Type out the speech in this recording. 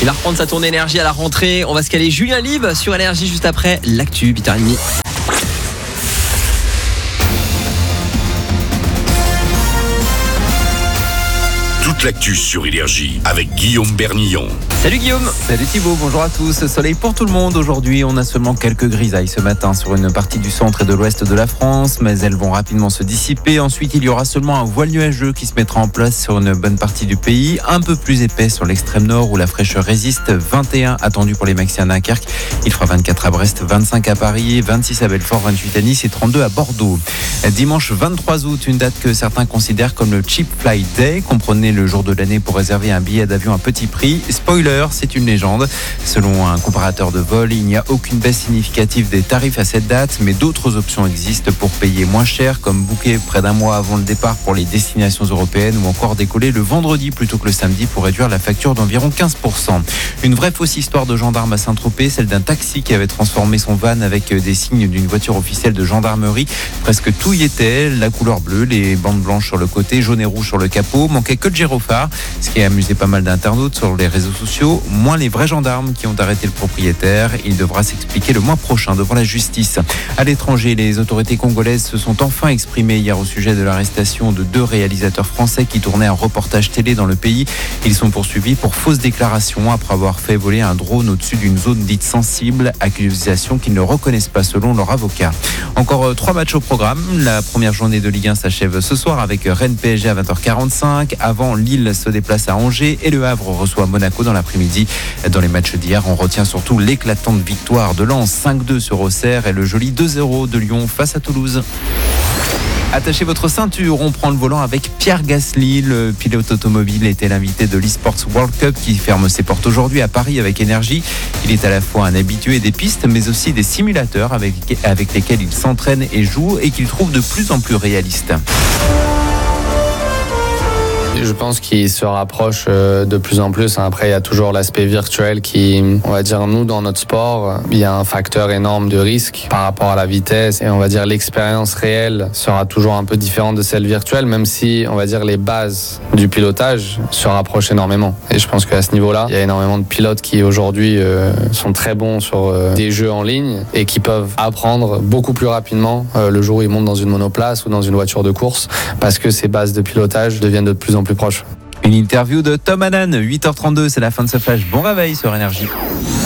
va reprendre sa tournée énergie à la rentrée. On va se caler Julien Libre sur énergie juste après l'actu 8h30. Toute l'actu sur Énergie avec Guillaume Bernillon. Salut Guillaume. Salut Thibaut, bonjour à tous. Soleil pour tout le monde. Aujourd'hui, on a seulement quelques grisailles ce matin sur une partie du centre et de l'ouest de la France, mais elles vont rapidement se dissiper. Ensuite, il y aura seulement un voile nuageux qui se mettra en place sur une bonne partie du pays, un peu plus épais sur l'extrême nord où la fraîcheur résiste. 21 attendu pour les maxi à Dunkerque. Il fera 24 à Brest, 25 à Paris, 26 à Belfort, 28 à Nice et 32 à Bordeaux. Dimanche 23 août, une date que certains considèrent comme le Cheap Flight Day. Comprenez le jour de l'année pour réserver un billet d'avion à petit prix. Spoiler, c'est une légende. Selon un comparateur de vol, il n'y a aucune baisse significative des tarifs à cette date, mais d'autres options existent pour payer moins cher, comme booker près d'un mois avant le départ pour les destinations européennes ou encore décoller le vendredi plutôt que le samedi pour réduire la facture d'environ 15%. Une vraie fausse histoire de gendarme à Saint-Tropez, celle d'un taxi qui avait transformé son van avec des signes d'une voiture officielle de gendarmerie. Presque tout y était, la couleur bleue, les bandes blanches sur le côté, jaune et rouge sur le capot, manquait que le gyrophare, ce qui a amusé pas mal d'internautes sur les réseaux sociaux, moins les vrais gendarmes qui ont arrêté le propriétaire. Il devra s'expliquer le mois prochain devant la justice. À l'étranger, les autorités congolaises se sont enfin exprimées hier au sujet de l'arrestation de 2 réalisateurs français qui tournaient un reportage télé dans le pays. Ils sont poursuivis pour fausses déclarations après avoir fait voler un drone au-dessus d'une zone dite sensible, accusation qu'ils ne reconnaissent pas selon leur avocat. Encore 3 matchs au programme. La première journée de Ligue 1 s'achève ce soir avec Rennes PSG à 20h45. Avant, Lille se déplace à Angers et Le Havre reçoit Monaco dans l'après-midi. Dans les matchs d'hier, on retient surtout l'éclatante victoire de Lens 5-2 sur Auxerre et le joli 2-0 de Lyon face à Toulouse. Attachez votre ceinture, on prend le volant avec Pierre Gasly. Le pilote automobile était l'invité de l'eSports World Cup qui ferme ses portes aujourd'hui à Paris avec énergie. Il est à la fois un habitué des pistes mais aussi des simulateurs avec lesquels il s'entraîne et joue et qu'il trouve de plus en plus réalistes. Je pense qu'il se rapproche de plus en plus. Après, il y a toujours l'aspect virtuel qui, on va dire, nous, dans notre sport, il y a un facteur énorme de risque par rapport à la vitesse. Et on va dire, l'expérience réelle sera toujours un peu différente de celle virtuelle, même si, on va dire, les bases du pilotage se rapprochent énormément. Et je pense qu'à ce niveau-là, il y a énormément de pilotes qui, aujourd'hui, sont très bons sur des jeux en ligne et qui peuvent apprendre beaucoup plus rapidement le jour où ils montent dans une monoplace ou dans une voiture de course parce que ces bases de pilotage deviennent de plus en plus proches. Une interview de Tom Allen, 8h32, c'est la fin de ce flash. Bon réveil sur Énergie.